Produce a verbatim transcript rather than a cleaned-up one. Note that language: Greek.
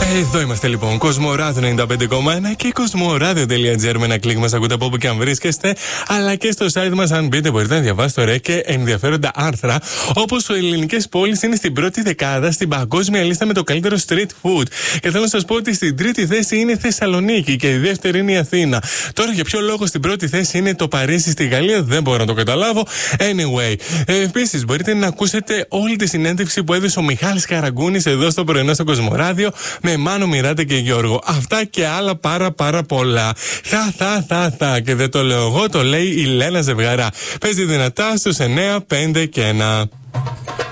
Εδώ είμαστε λοιπόν. Κοσμοράδιο ενενήντα πέντε κόμμα ένα και κοσμοράδιο τελεία τζι άρ με ένα κλικ μας ακούτε από όπου και αν βρίσκεστε. Αλλά και στο site μας, αν μπείτε, μπορείτε να διαβάσετε ωραία και ενδιαφέροντα άρθρα. Όπως οι ελληνικές πόλεις είναι στην πρώτη δεκάδα στην παγκόσμια λίστα με το καλύτερο street food. Και θέλω να σας πω ότι στην τρίτη θέση είναι η Θεσσαλονίκη και η δεύτερη είναι η Αθήνα. Τώρα για ποιο λόγο στην πρώτη θέση είναι το Παρίσι στη Γαλλία δεν μπορώ να το καταλάβω. Anyway, ε, επίσης μπορείτε να ακούσετε όλη τη συνέντευξη που έδωσε ο Μιχάλης Καραγκούνης εδώ στο πρωινό στο Κοσμοράδιο με Μάνο, Μιράτε και Γιώργο. Αυτά και άλλα πάρα πάρα πολλά. Θα, θα, θα, θα. Και δεν το λέω εγώ, το λέει η Λένα Ζευγαρά. Παίζει δυνατά στους εννιά, πέντε και ένα.